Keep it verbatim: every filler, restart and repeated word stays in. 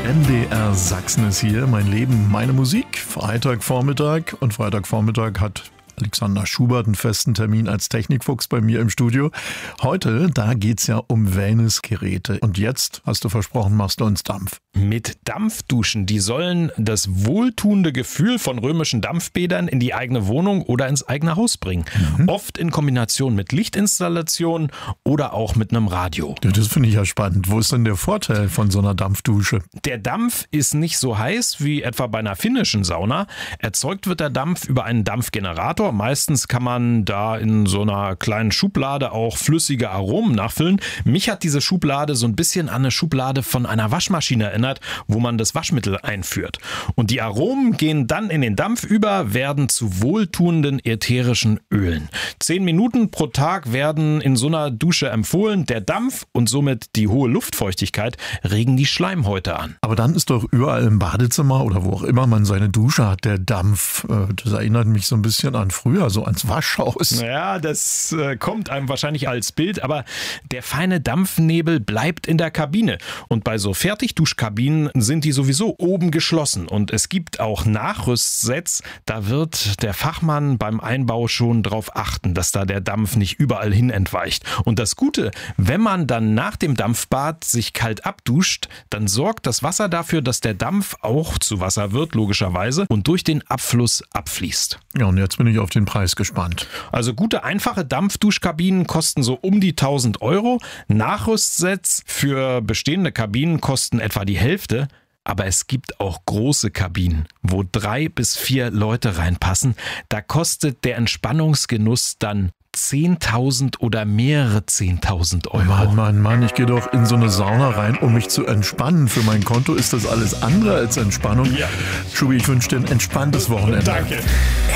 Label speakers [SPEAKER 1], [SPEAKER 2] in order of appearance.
[SPEAKER 1] M D R Sachsen ist hier, mein Leben, meine Musik. Freitagvormittag und Freitagvormittag hat Alexander Schubert einen festen Termin als Technikfuchs bei mir im Studio. Heute, da geht's ja um Wellnessgeräte. Und jetzt, hast du versprochen, machst du uns Dampf.
[SPEAKER 2] Mit Dampfduschen, die sollen das wohltuende Gefühl von römischen Dampfbädern in die eigene Wohnung oder ins eigene Haus bringen. Mhm. Oft in Kombination mit Lichtinstallationen oder auch mit einem Radio.
[SPEAKER 1] Ja, das finde ich ja spannend. Wo ist denn der Vorteil von so einer Dampfdusche?
[SPEAKER 2] Der Dampf ist nicht so heiß wie etwa bei einer finnischen Sauna. Erzeugt wird der Dampf über einen Dampfgenerator. Meistens kann man da in so einer kleinen Schublade auch flüssige Aromen nachfüllen. Mich hat diese Schublade so ein bisschen an eine Schublade von einer Waschmaschine erinnert, wo man das Waschmittel einführt. Und die Aromen gehen dann in den Dampf über, werden zu wohltuenden ätherischen Ölen. Zehn Minuten pro Tag werden in so einer Dusche empfohlen. Der Dampf und somit die hohe Luftfeuchtigkeit regen die Schleimhäute an.
[SPEAKER 1] Aber dann ist doch überall im Badezimmer oder wo auch immer man seine Dusche hat, der Dampf. Das erinnert mich so ein bisschen an früher, so ans Waschhaus.
[SPEAKER 2] Ja, das äh, kommt einem wahrscheinlich als Bild, aber der feine Dampfnebel bleibt in der Kabine. Und bei so Fertigduschkabinen sind die sowieso oben geschlossen. Und es gibt auch Nachrüstsets, da wird der Fachmann beim Einbau schon drauf achten, dass da der Dampf nicht überall hin entweicht. Und das Gute, wenn man dann nach dem Dampfbad sich kalt abduscht, dann sorgt das Wasser dafür, dass der Dampf auch zu Wasser wird, logischerweise, und durch den Abfluss abfließt.
[SPEAKER 1] Ja, und jetzt bin ich auf den Preis gespannt.
[SPEAKER 2] Also gute, einfache Dampfduschkabinen kosten so um die tausend Euro. Nachrüstsets für bestehende Kabinen kosten etwa die Hälfte. Aber es gibt auch große Kabinen, wo drei bis vier Leute reinpassen. Da kostet der Entspannungsgenuss dann zehntausend oder mehrere zehntausend Euro.
[SPEAKER 1] Mann, Mann, Mann, ich gehe doch in so eine Sauna rein, um mich zu entspannen. Für mein Konto ist das alles andere als Entspannung.
[SPEAKER 2] Ja.
[SPEAKER 1] Schubi, ich wünsche dir ein entspanntes Wochenende.
[SPEAKER 2] Danke.